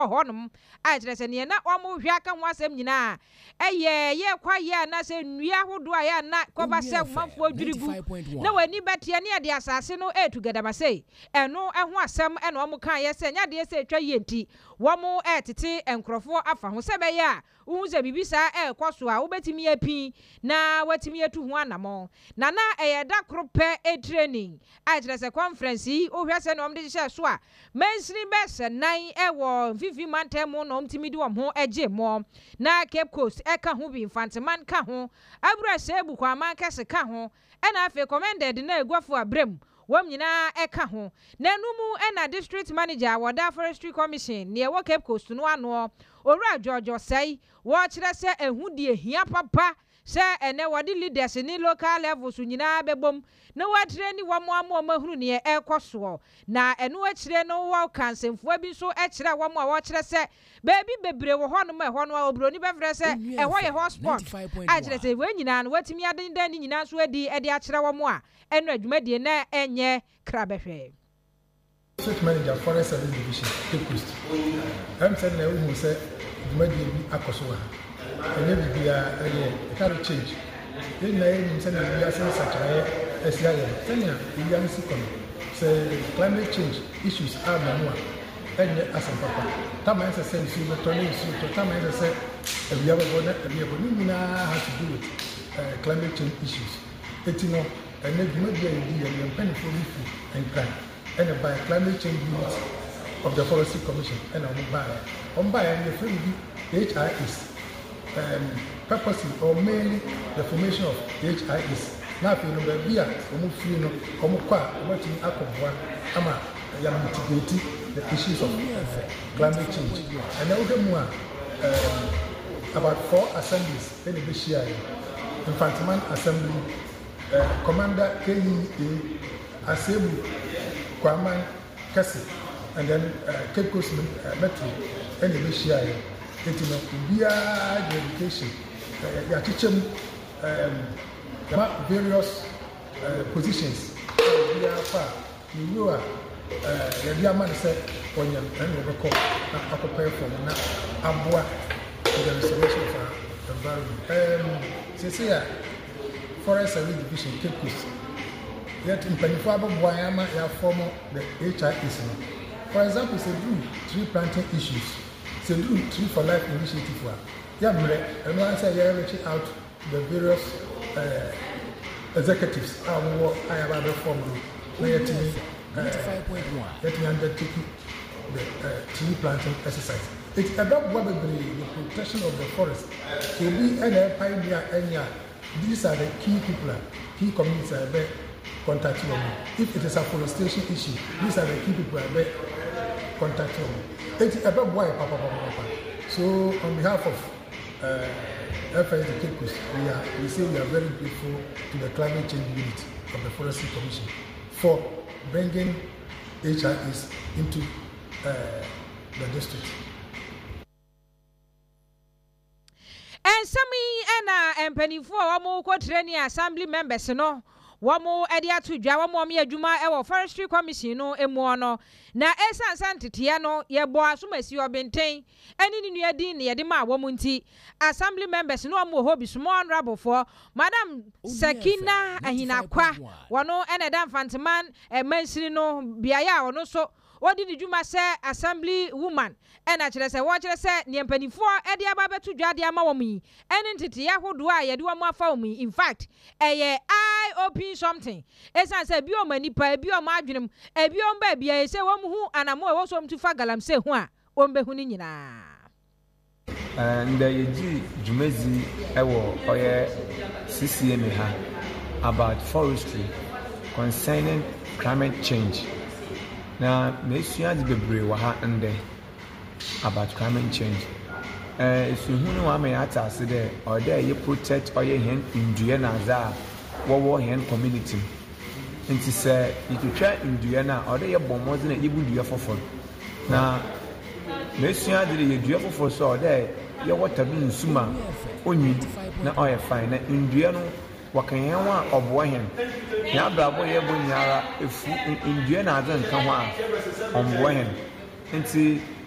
honum a kyerɛ sɛ ne na ɔmo hwɛ aka ho asɛm nyinaa ɛyɛ yɛ kwaye na sɛ nnua hodo a yɛ na kɔba sɛ manfo dwirigu na wani bɛteɛ ne yɛde asase no etugedaba sei ɛno ɛho asɛm ɛna ɔmo kan yɛ sɛ nyade sɛ etwa yenti wɔmo ɛtete nkrɔfo afa ho sɛ bɛyɛ a uhu sɛ bibi saa ɛkɔ so a wobɛtumi apin na watumi atu ho anamo na ɛyɛ da koro pɛ training a kyerɛ sɛ conference yi ohwɛ sɛ na ɔmo de hyɛ so a mensini bɛsɛ nan ɛwɔ fifi mantam mu na ɔmo timi di wɔn ho ɛgye mo na Cape Coast ɛka ho bi Infanteman ka ho abura sɛ bukwaman kɛse ka ho ɛna afei commended na egwafo abrem wɔm nyinaa ɛka ho na numu ɛna district manager wɔda forestry commission ne ɛwɔ Cape Coast no ano owura Jojo Sei wɔkyerɛ sɛ ehudie hia papa sɛ ɛnɛ wɔde leaders ni local levels nyinaa bɛbom na wɔatrɛ ni wɔn amahunu ne ɛkɔ soɔ na ɛno akyire no wɔ kansemfoɔ bi so ɛkyerɛ wɔn a wɔkyerɛ sɛ baabi bebree wɔ hɔ no ma ɛhɔ no obroni bɛfrɛ sɛ ɛhɔ yɛ hotspot akyerɛ sɛ wɔn nyinaa no wɔatumi adendan ne nyinaa so adi akyerɛ wɔn a ɛno adwumadie na ɛnyɛ krabɛhwɛ District Manager Forest Service Division Cape Coast said na ehu sɛ adwumadie bi akɔ so ɛnyɛ bibia ɛyɛ climate change yɛnyina yɛnim sɛ na bibia sɛ nsakyerɛeɛ asi ayɛ sɛnea bibia no si kɔ no sɛ climate change issues aba mu a ɛnyɛ asɛm papa tama ɛsɛ sɛ nsuo bɛtɔ ne nsuo tɔ tama ɛsɛ sɛ awia bɛbɔ na awia bɔ ne nyinaa has to do with climate change issues ɛti no ɛnɛ dwumadie a yɛdi yɛyɛ mpanimfoɔ bi fi nkran ɛna by climate change unit of the Forestry Commission ɛna ɔmo baeɛ no yɛfrɛ bi HIS purposely or mainly the formation of HIS. Now, if you know the free no, watching Akobwa, ama mitigating the issues of climate change. And now, about 4 assemblies in the Bishia, Infanteman Assembly, Commander KEA, Asebu, Kwaman Kasi, and then Cape Coast Metro, and the Bishia. Be education. You are teaching various positions. You know, the man said, when you're going to prepare for the restoration of the environment. Cecilia, Forest Service Division, Cape Coast. Yet in Penifaba, Guayama, you have formed the HIS. For example, it's a tree planting issues. So do Tree for Life initiative. And once I reach out the various executives, I have other form let me undertake the tree planting exercise. It's about the protection of the forest. So we and pioneer these are the key people, key communities I bet contacting me. If it is a forestation issue, these are the key people I bet contacting me. It's about why Papa. So on behalf of FSD Cape Coast, we say we are very grateful to the Climate Change Unit of the Forestry Commission for bringing HIS into the district. And some and penny for one training assembly members, no. Wamo edia to dwa wamo me adwuma e Forestry Commission no emu no na esansan tetea no ye bo asomasi obenten eni ni nuadin ne ye de ma wamo nti assembly members no am ho bi small honorable for Madam Sakina Ahinakwa wono ene da Infanteman mansiri no biaya wono so wodi di dwuma se assembly woman ena kire se wo kire se ne mpanifo e de aba betu dwa de ama womi ene ntete ya hodo a ye de wo afa womi in fact eye I open something esan se bi o manipa bi o ma adwenem e bi o mba bia se wo mu hu anamo e wo so mtu fa galam se hu a o mbe hu ni nyina and ye ji dwumezi e wo oye CCM ha about forestry concerning climate change. Now, Messia the bebre wa ha ande about climate change. If you know me at us there, or there you protect or your hand in Diana za war hand community. And to say if you try in Diana or there bomb wasn't able to do for. Now, Messia did you do for so there, your water being summa only na oil fine in Diana. Wakayawa of Wayan. Yababo Yabunyara if in Diana doesn't come on Wayan. And see